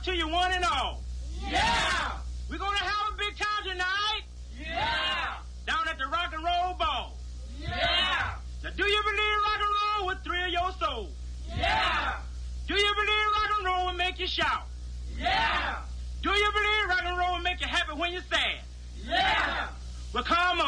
to you one and all. Yeah! We're going to have a big time tonight. Yeah! Down at the Rock and Roll Ball. Yeah! Now, do you believe rock and roll will thrill your soul? Yeah! Do you believe rock and roll will make you shout? Yeah! Do you believe rock and roll will make you happy when you're sad? Yeah! Well, come on.